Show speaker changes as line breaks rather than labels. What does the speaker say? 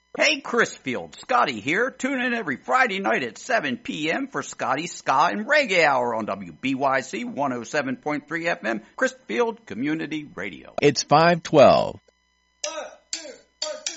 Hey, Chrisfield, Scotty here. Tune in every Friday night at 7 p.m. for Scotty's Ska and Reggae Hour on WBYC 107.3 FM, Chrisfield Community Radio.
It's 512.